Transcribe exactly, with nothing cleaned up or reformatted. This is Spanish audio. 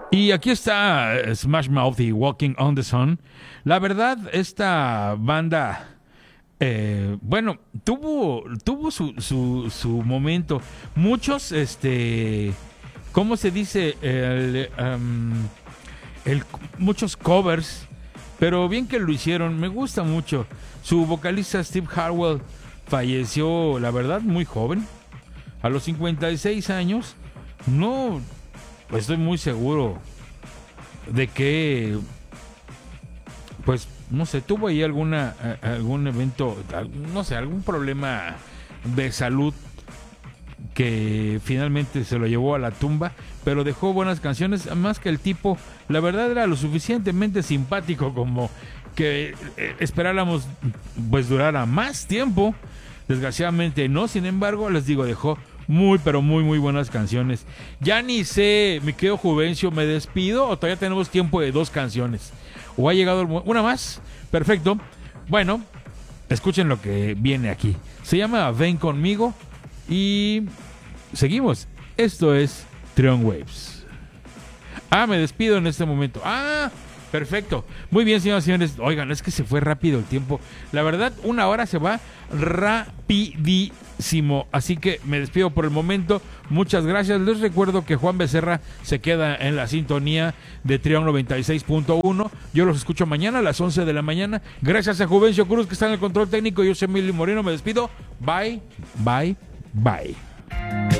Y aquí está eh, Smash Mouth y Walking on the Sun. La verdad, esta banda, eh, bueno, tuvo, tuvo su, su, su momento. Muchos, este, ¿cómo se dice? El, um, el, muchos covers, pero bien que lo hicieron. Me gusta mucho. Su vocalista Steve Harwell falleció, la verdad, muy joven, a los cincuenta y seis años. No estoy muy seguro de que, pues, no sé, tuvo ahí alguna algún evento, no sé, algún problema de salud que finalmente se lo llevó a la tumba, pero dejó buenas canciones. Más que el tipo, la verdad, era lo suficientemente simpático como que eh, esperáramos pues durara más tiempo. Desgraciadamente no, sin embargo, les digo, dejó muy, pero muy, muy buenas canciones. Ya ni sé, mi querido Juvencio, ¿me despido o todavía tenemos tiempo de dos canciones? ¿O ha llegado el mo- una más? Perfecto. Bueno, escuchen lo que viene aquí. Se llama Ven Conmigo y seguimos. Esto es Trion Waves. Ah, me despido en este momento. Ah, perfecto. Muy bien, señoras y señores. Oigan, es que se fue rápido el tiempo. La verdad, una hora se va rapidísimo. Así que me despido por el momento. Muchas gracias. Les recuerdo que Juan Becerra se queda en la sintonía de Trion noventa y seis punto uno. Yo los escucho mañana a las once de la mañana. Gracias a Juvencio Cruz, que está en el control técnico. Yo soy Emilio Moreno. Me despido. Bye, bye, bye.